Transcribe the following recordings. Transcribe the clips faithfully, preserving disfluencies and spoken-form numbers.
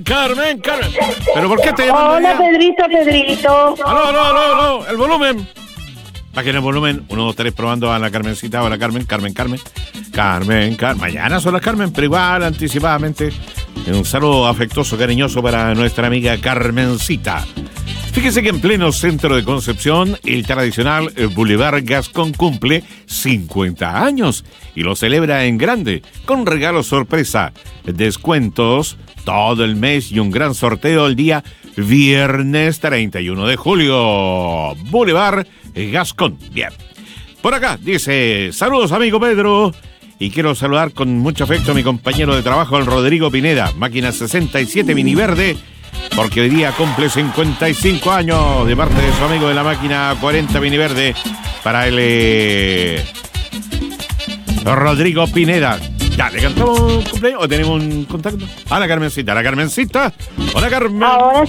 Carmen, Carmen. ¿Pero por qué te llaman? Hola, Pedrito, Pedrito. No, no, no, no, el volumen. Bajen el volumen, uno, dos, tres, probando a la Carmencita. Hola, Carmen, Carmen, Carmen. Carmen, Carmen. Mañana son las Carmen, pero igual, anticipadamente. Un saludo afectuoso, cariñoso para nuestra amiga Carmencita. Fíjese que en pleno centro de Concepción, el tradicional Boulevard Gascón cumple cincuenta años y lo celebra en grande, con regalos sorpresa, descuentos todo el mes y un gran sorteo el día viernes treinta y uno de julio. Boulevard Gascón. Bien. Por acá dice, saludos amigo Pedro. Y quiero saludar con mucho afecto a mi compañero de trabajo, el Rodrigo Pineda, máquina sesenta y siete mini verde, porque hoy día cumple cincuenta y cinco años, de parte de su amigo de la máquina cuarenta mini verde, para el eh, Rodrigo Pineda. Ya, ¿le cantamos cumpleaños o tenemos un contacto? A la Carmencita, la Carmencita. Hola, Carmen. Ahora.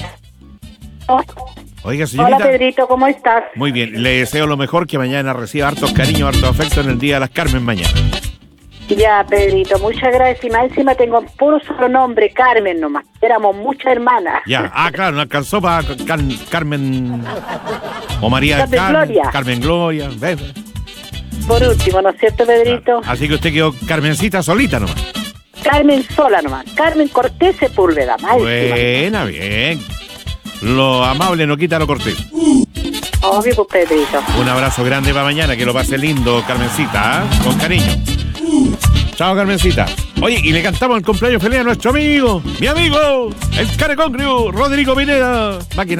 Oiga, señorita. Hola, Pedrito, ¿cómo estás? Muy bien, le deseo lo mejor, que mañana reciba hartos cariños, harto afecto en el Día de las Carmen mañana. Ya, Pedrito, muchas gracias. Y más encima tengo puro solo nombre, Carmen nomás. Éramos muchas hermanas. Ya, ah, claro, no alcanzó para Car- Carmen o María Carmen Carmen, Gloria. Carmen Gloria. ¿Ves? Por último, ¿no es cierto, Pedrito? Así que usted quedó Carmencita solita nomás. Carmen sola nomás. Carmen Cortés Sepúlveda, más encima. Buena, bien. Lo amable no quita lo cortés. Obvio, pues, Pedrito. Un abrazo grande para mañana, que lo pase lindo, Carmencita, ¿eh? Con cariño. Chao, Carmencita. Oye, y le cantamos el cumpleaños feliz a nuestro amigo, mi amigo, el Carecongrio, Rodrigo Pineda, máquina